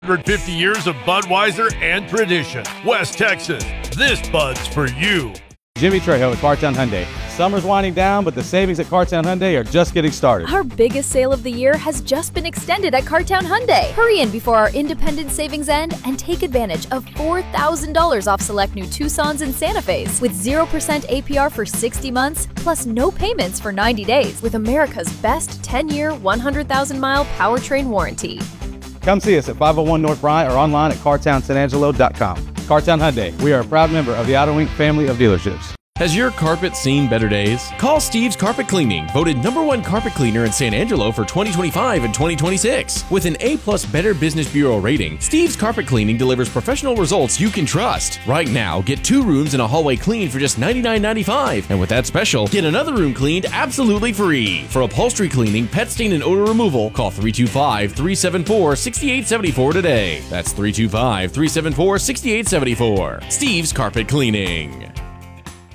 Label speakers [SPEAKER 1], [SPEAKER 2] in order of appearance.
[SPEAKER 1] 150 years of Budweiser and tradition. West Texas, this Bud's for you.
[SPEAKER 2] Jimmy Trejo at Cartown Hyundai. Summer's winding down, but the savings at Cartown Hyundai are just getting started.
[SPEAKER 3] Our biggest sale of the year has just been extended at Cartown Hyundai. Hurry in before our independent savings end and take advantage of $4,000 off select new Tucsons and Santa Fe's with 0% APR for 60 months, plus no payments for 90 days with America's best 10-year, 100,000-mile powertrain warranty.
[SPEAKER 2] Come see us at 501 North Bryant or online at cartownsanangelo.com. Cartown Hyundai. We are a proud member of the Auto Inc. family of dealerships.
[SPEAKER 4] Has your carpet seen better days? Call Steve's Carpet Cleaning, voted #1 carpet cleaner in San Angelo for 2025 and 2026. With an A+ Better Business Bureau rating, Steve's Carpet Cleaning delivers professional results you can trust. Right now, get 2 rooms and a hallway cleaned for just $99.95. And with that special, get another room cleaned absolutely free. For upholstery cleaning, pet stain, and odor removal, call 325-374-6874 today. That's 325-374-6874. Steve's Carpet Cleaning.